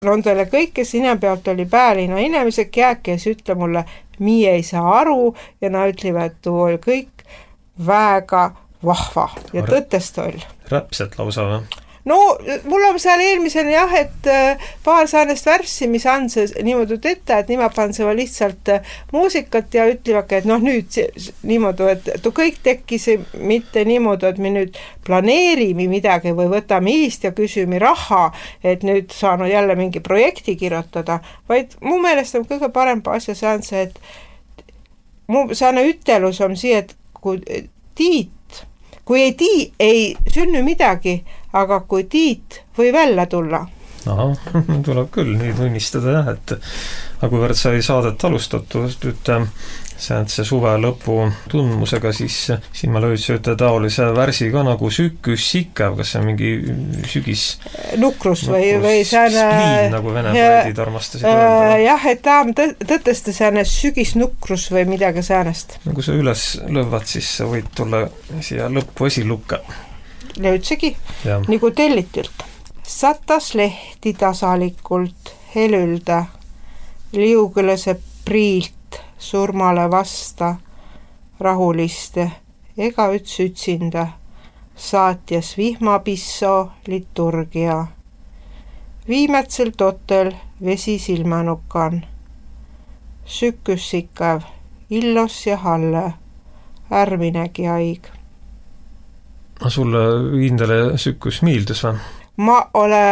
on teile kõik, kes pealt oli Päälinna inimesed, kes ütle mulle, mii ei saa aru ja nad ütlevad, et tuu oli kõik väga vahva ja tõttest oli. Räpselt lausa või? No, mul on seal eelmisel jah, et paar saanest värssi, mis on see niimoodi ette, et nima panseva lihtsalt muusikat ja ütlevadki, et nüüd niimoodi, et tu kõik tekkis mitte niimoodi, et me nüüd planeerime midagi või võtame iist ja küsime raha, et nüüd saanud jälle mingi projekti kirjutada, vaid mu meelest on kõige parem asja see on see, et mu saane ütelus on see, et kui ei sünny midagi, aga kui tiit või välja tulla. Aha, tuleb küll nii tunnistada jah, et kuivõrd sai saadet alustatud see suve lõpu tundmusega, siis siin ma löödsin ühte taolise värsi ka nagu sükkus sikav, kas see on mingi sügis nukrus või sääne spliin, nagu vene poedid armastasid öelda. Jah, et ta on tõttesti sääne sügisnukrus või midagi säänest. Kui sa üles lõvad, siis sa võid tulla siia lõppu esilukka. Löödsegi, nagu tellitilt. Satas lehti tasalikult, helülda, liugülese priilt, surmale vasta, rahuliste, ega üts ütsinda, saatjas vihmapisso liturgia. Viimätsel totel vesi silmanukan, sükkussikav, illos ja halle, ärminegi haig. Sulle hindele sükkus miildus või? Ma ole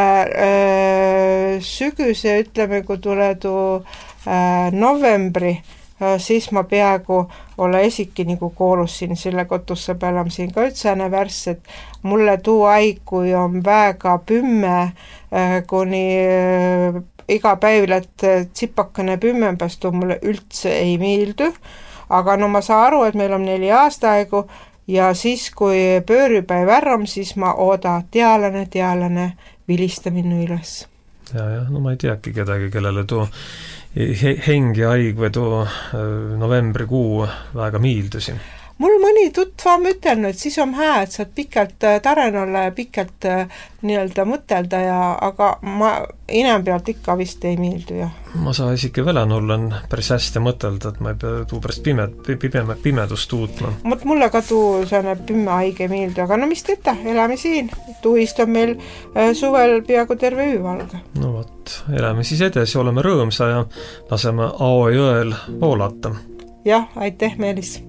sügise, ütleme, kui tule tuu novembri, siis ma peaaegu ole esiki nagu koolusin selle kotusse peale, ma siin ka ütsääne värs, et mulle tuu aeg, kui on väga pümme, kuni iga päev, et tsipakene pümmembast tuu mulle üldse ei miildu, aga no ma saa aru, et meil on 4 aastaaegu ja siis, kui pööripäev ärram, siis ma ooda tealane vilista minnu üles. Ja, no ma ei teagi kedagi, kellele tuu hengi haig või tuu novembrikuu väga miildusi. Mul mõni tutva on ütelnud, et siis on hää, et saad pikalt tarenole ja pikalt nii-öelda mõtelda, aga ma pealt ikka vist ei miildu. Ja. Ma saa isegi velan olen päris hästi mõtelda, et ma ei pea tuu pärast pimedust tuutma. Mulle ka tuu saane pümme haige miildu, aga no mis teta, eläme siin. Tuist on meil suvel peaaegu terve üüvalga. No võt, eläme siis edasi, oleme rõõmsa ja laseme Ao jõel voolata. Jah, aitäh Meelis!